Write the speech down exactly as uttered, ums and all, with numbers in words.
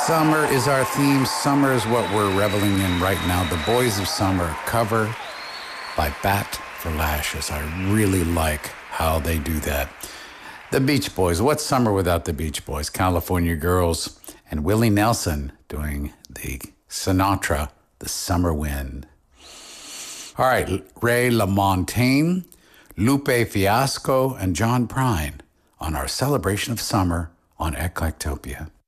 Summer is our theme. Summer is what we're reveling in right now. The Boys of Summer, cover by Bat for Lashes. I really like how they do that. The Beach Boys. What's summer without the Beach Boys? California Girls and Willie Nelson doing the Sinatra, The Summer Wind. All right, Ray LaMontagne, Lupe Fiasco, and John Prine on our celebration of summer on Eclectopia.